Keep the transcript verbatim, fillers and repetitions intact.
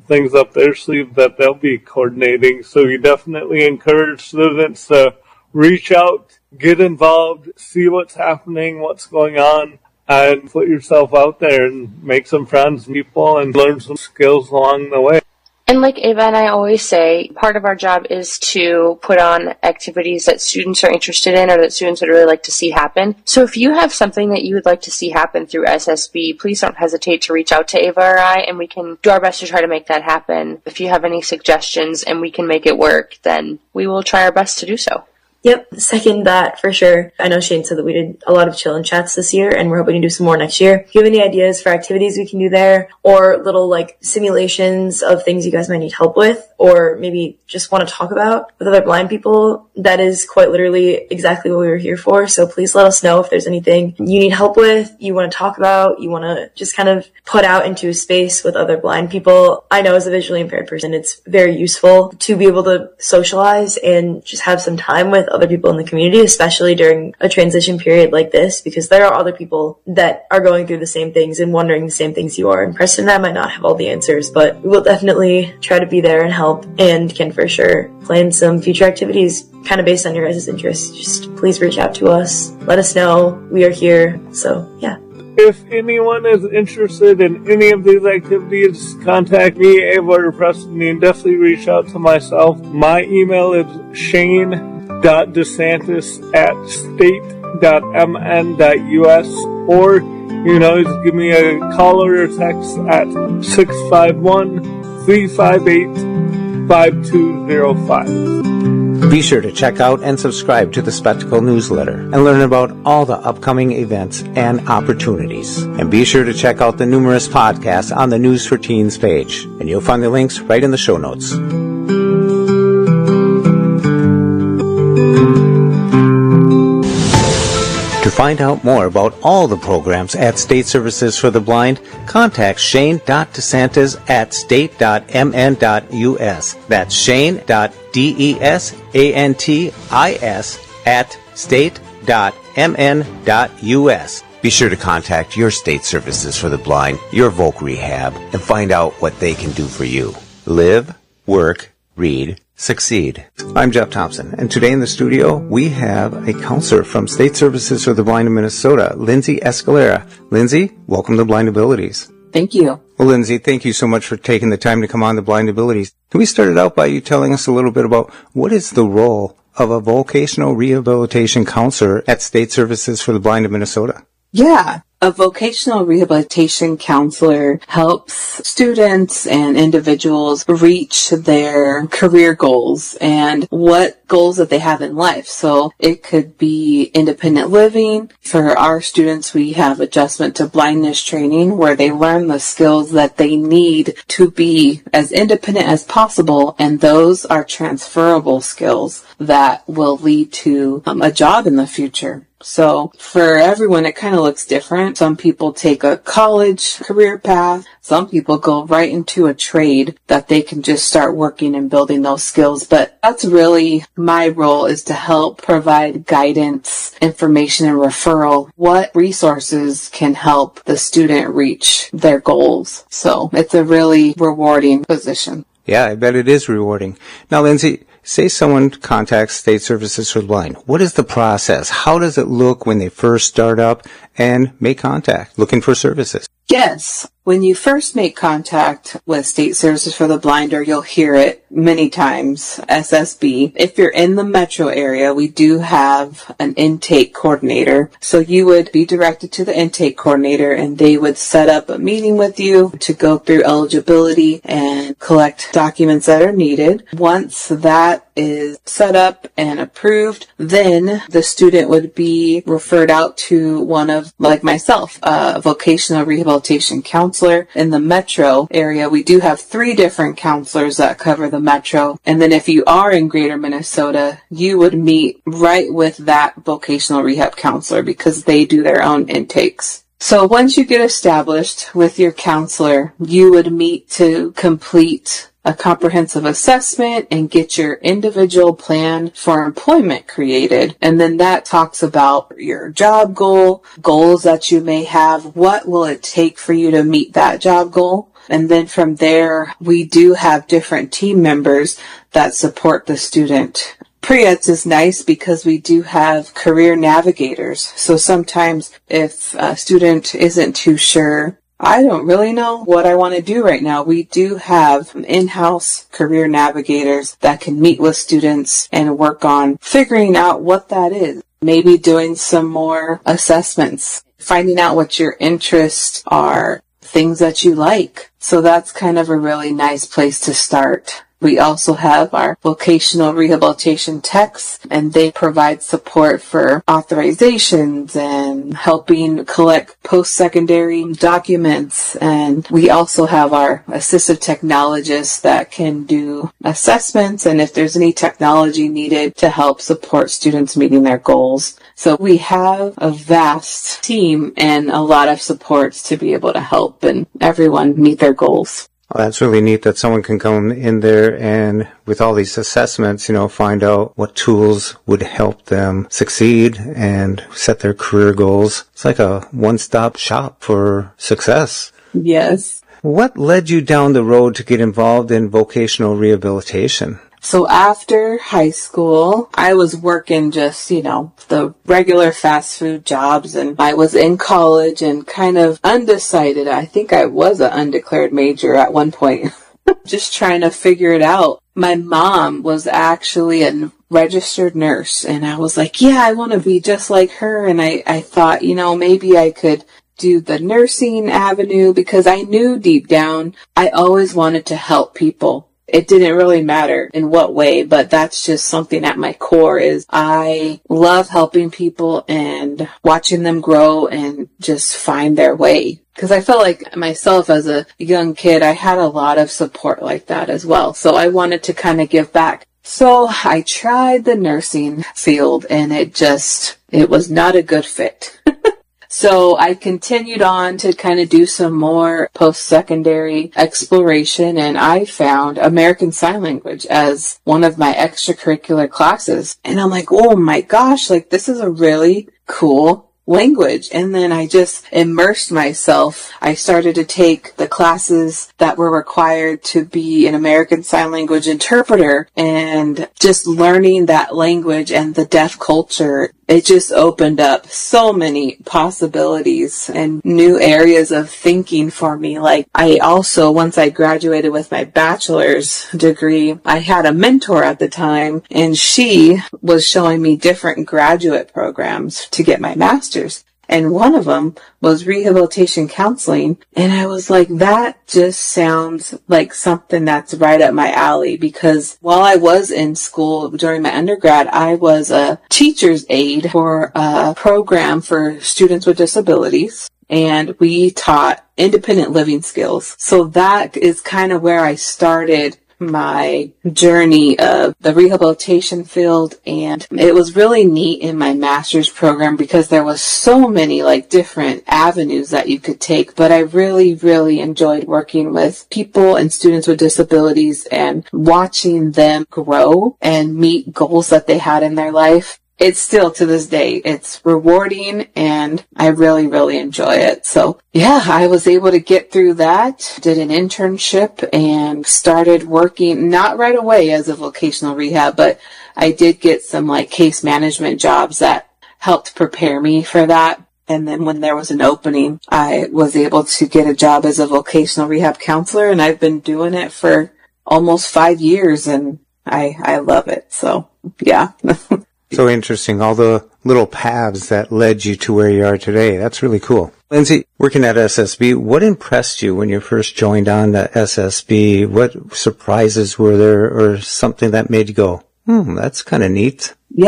things up their sleeve that they'll be coordinating. So we definitely encourage students to reach out, get involved, see what's happening, what's going on, and put yourself out there and make some friends, people, and learn some skills along the way. And like Ava and I always say, part of our job is to put on activities that students are interested in or that students would really like to see happen. So if you have something that you would like to see happen through S S B, please don't hesitate to reach out to Ava or I, and we can do our best to try to make that happen. If you have any suggestions and we can make it work, then we will try our best to do so. Yep, second that for sure. I know Shane said that we did a lot of chill and chats this year, and we're hoping to do some more next year. If you have any ideas for activities we can do there, or little like simulations of things you guys might need help with, or maybe just want to talk about with other blind people, that is quite literally exactly what we were here for. So please let us know if there's anything you need help with, you want to talk about, you want to just kind of put out into a space with other blind people. I know as a visually impaired person, it's very useful to be able to socialize and just have some time with other people in the community, especially during a transition period like this, because there are other people that are going through the same things and wondering the same things you are. And Preston and I might not have all the answers, but we will definitely try to be there and help, and can for sure plan some future activities kind of based on your guys' interests. Just please reach out to us. Let us know. We are here. So, yeah. If anyone is interested in any of these activities, contact me, Ava, or Preston, and definitely reach out to myself. My email is shane.desantis at state.mn.us, or you can always give me a call or a text at six five one, three five eight, five two zero five. Be sure to check out and subscribe to the Spectacle newsletter and learn about all the upcoming events and opportunities. And be sure to check out the numerous podcasts on the News for Teens page, and you'll find the links right in the show notes. To find out more about all the programs at State Services for the Blind, contact shane.desantis at state.mn.us. That's shane.desantis at state.mn.us. Be sure to contact your State Services for the Blind, your Voc Rehab, and find out what they can do for you. Live, work, read, succeed. I'm Jeff Thompson, and today in the studio we have a counselor from State Services for the Blind in Minnesota, Lindsay Escalera. Lindsay, welcome to Blind Abilities. Thank you. Well, Lindsay, thank you so much for taking the time to come on to Blind Abilities. Can we start it out by you telling us a little bit about what is the role of a vocational rehabilitation counselor at State Services for the Blind in Minnesota? Yeah. A vocational rehabilitation counselor helps students and individuals reach their career goals and what goals that they have in life. So it could be independent living. For our students, we have adjustment to blindness training where they learn the skills that they need to be as independent as possible. And those are transferable skills that will lead to um, a job in the future. So for everyone, it kind of looks different. Some people take a college career path. Some people go right into a trade that they can just start working and building those skills. But that's really my role, is to help provide guidance, information, and referral. What resources can help the student reach their goals? So it's a really rewarding position. Yeah, I bet it is rewarding. Now, Lindsay, say someone contacts State Services for the Blind. What is the process? How does it look when they first start up and make contact, looking for services? Yes. When you first make contact with State Services for the Blind, or you'll hear it many times, S S B, if you're in the metro area, we do have an intake coordinator. So you would be directed to the intake coordinator, and they would set up a meeting with you to go through eligibility and collect documents that are needed. Once that is set up and approved, then the student would be referred out to one of, like myself, a vocational rehabilitation counselor. In the metro area, we do have three different counselors that cover the metro. And then if you are in Greater Minnesota, you would meet right with that vocational rehab counselor because they do their own intakes. So once you get established with your counselor, you would meet to complete a comprehensive assessment and get your individual plan for employment created. And then that talks about your job goal, goals that you may have. What will it take for you to meet that job goal? And then from there, we do have different team members that support the student. Pre E D S is nice because we do have career navigators. So sometimes if a student isn't too sure, I don't really know what I want to do right now, we do have in-house career navigators that can meet with students and work on figuring out what that is. Maybe doing some more assessments, finding out what your interests are, things that you like. So that's kind of a really nice place to start. We also have our vocational rehabilitation techs, and they provide support for authorizations and helping collect post-secondary documents. And we also have our assistive technologists that can do assessments and if there's any technology needed to help support students meeting their goals. So we have a vast team and a lot of supports to be able to help and everyone meet their goals. Well, that's really neat that someone can come in there and with all these assessments, you know, find out what tools would help them succeed and set their career goals. It's like a one-stop shop for success. Yes. What led you down the road to get involved in vocational rehabilitation? So after high school, I was working just, you know, the regular fast food jobs, and I was in college and kind of undecided. I think I was an undeclared major at one point, just trying to figure it out. My mom was actually a registered nurse, and I was like, yeah, I want to be just like her. And I, I thought, you know, maybe I could do the nursing avenue because I knew deep down I always wanted to help people. It didn't really matter in what way, but that's just something at my core is I love helping people and watching them grow and just find their way. Because I felt like myself as a young kid, I had a lot of support like that as well. So I wanted to kind of give back. So I tried the nursing field and it just, it was not a good fit. So I continued on to kind of do some more post-secondary exploration, and I found American Sign Language as one of my extracurricular classes. And I'm like, oh my gosh, like this is a really cool language. And then I just immersed myself. I started to take the classes that were required to be an American Sign Language interpreter, and just learning that language and the deaf culture. It just opened up so many possibilities and new areas of thinking for me. Like I also, once I graduated with my bachelor's degree, I had a mentor at the time, and she was showing me different graduate programs to get my master's. And one of them was rehabilitation counseling. And I was like, that just sounds like something that's right up my alley, because while I was in school during my undergrad, I was a teacher's aide for a program for students with disabilities. And we taught independent living skills. So that is kind of where I started my journey of the rehabilitation field. And it was really neat in my master's program because there was so many like different avenues that you could take. But I really, really enjoyed working with people and students with disabilities and watching them grow and meet goals that they had in their life. It's still to this day, it's rewarding and I really, really enjoy it. So yeah, I was able to get through that, did an internship and started working, not right away as a vocational rehab, but I did get some like case management jobs that helped prepare me for that. And then when there was an opening, I was able to get a job as a vocational rehab counselor, and I've been doing it for almost five years and I, I love it. So yeah. So interesting, all the little paths that led you to where you are today. That's really cool. Lindsay, working at S S B, what impressed you when you first joined on to S S B? What surprises were there, or something that made you go, hmm, that's kind of neat?